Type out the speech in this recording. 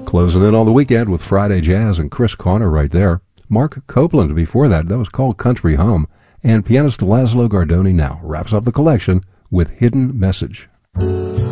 Closing in on the weekend with Friday Jazz and Chris Corner right there. Mark Copeland before that. That was called Country Home. And pianist Laszlo Gardoni now wraps up the collection with Hidden Message.